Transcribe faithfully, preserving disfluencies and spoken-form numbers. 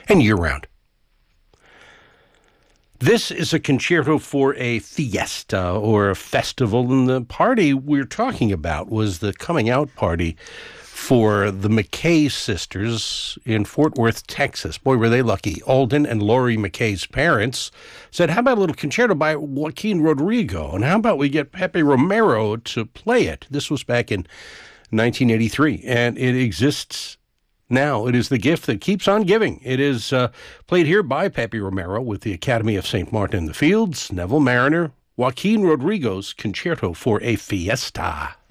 and year-round. This is a concerto for a fiesta or a festival, and the party we're talking about was the coming out party for the McKay sisters in Fort Worth, Texas. Boy, were they lucky. Alden and Lori McKay's parents said, how about a little concerto by Joaquin Rodrigo, and how about we get Pepe Romero to play it? This was back in nineteen eighty-three, and it exists now. It is the gift that keeps on giving. It is uh, played here by Pepe Romero with the Academy of Saint Martin in the Fields, Neville Mariner, Joaquin Rodrigo's Concerto for a Fiesta.